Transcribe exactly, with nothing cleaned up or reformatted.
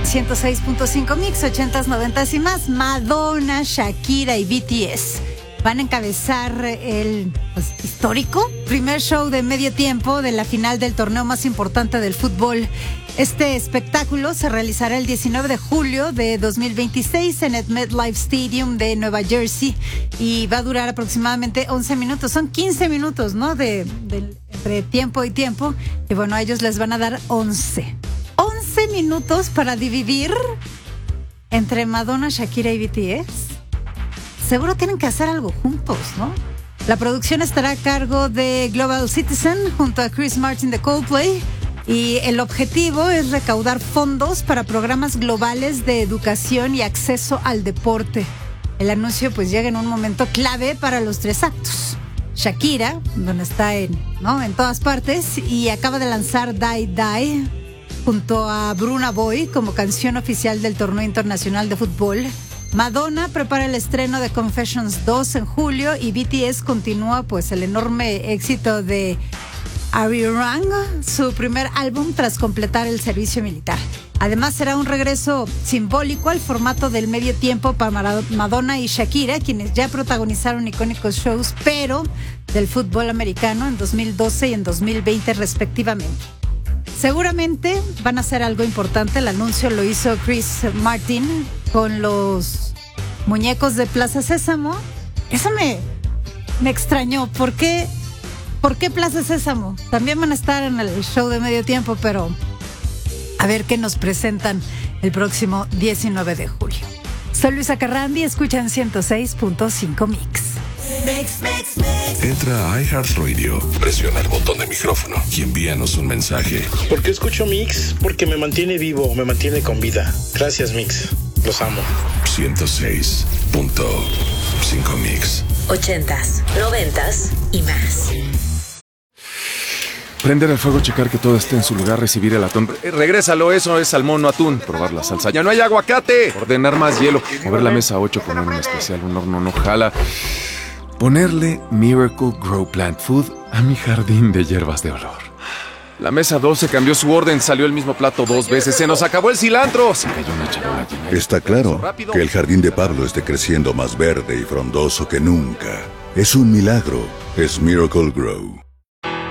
ciento seis punto cinco Mix, ochentas, noventas y más. Madonna, Shakira y B T S van a encabezar el pues, histórico primer show de medio tiempo de la final del torneo más importante del fútbol. Este espectáculo se realizará el diecinueve de julio de dos mil veintiséis en el MetLife Stadium de Nueva Jersey y va a durar aproximadamente once minutos. Son quince minutos, ¿no? De, de entre tiempo y tiempo. Y bueno, a ellos les van a dar once. once minutos para dividir entre Madonna, Shakira y B T S. Seguro tienen que hacer algo juntos, ¿no? La producción estará a cargo de Global Citizen junto a Chris Martin de Coldplay. Y el objetivo es recaudar fondos para programas globales de educación y acceso al deporte. El anuncio pues llega en un momento clave para los tres actos. Shakira, donde está en, ¿no? en todas partes, y acaba de lanzar Die Die junto a Burna Boy como canción oficial del torneo internacional de fútbol. Madonna prepara el estreno de Confessions dos en julio y B T S continúa pues el enorme éxito de Arirang, su primer álbum tras completar el servicio militar. Además será un regreso simbólico al formato del medio tiempo para Madonna y Shakira, quienes ya protagonizaron icónicos shows, pero del fútbol americano en dos mil doce y en dos mil veinte respectivamente. Seguramente van a hacer algo importante. El anuncio lo hizo Chris Martin con los muñecos de Plaza Sésamo. Eso me, me extrañó. ¿Por qué? ¿Por qué Plaza Sésamo? También van a estar en el show de medio tiempo, pero a ver qué nos presentan el próximo diecinueve de julio. Soy Luisa Carrandi, escuchan ciento seis punto cinco Mix. Mix, mix, mix. Entra a iHeartRadio, presiona el botón de micrófono y envíanos un mensaje. ¿Por qué escucho Mix? Porque me mantiene vivo, me mantiene con vida. Gracias, Mix. Los amo. ciento seis punto cinco Mix. Ochentas, noventas y más. Prender el fuego, checar que todo esté en su lugar, recibir el atún. Eh, regrésalo, eso es salmón, no atún. Probar la salsa. ¡Ya no hay aguacate! Ordenar más hielo. Mover la mesa a ocho, poner un especial, un horno no jala. Ponerle Miracle Grow Plant Food a mi jardín de hierbas de olor. La mesa doce cambió su orden, salió el mismo plato dos veces. ¡Se nos acabó el cilantro! Se cayó una charola llena. Está claro que el jardín de Pablo esté creciendo más verde y frondoso que nunca. Es un milagro. Es Miracle Grow.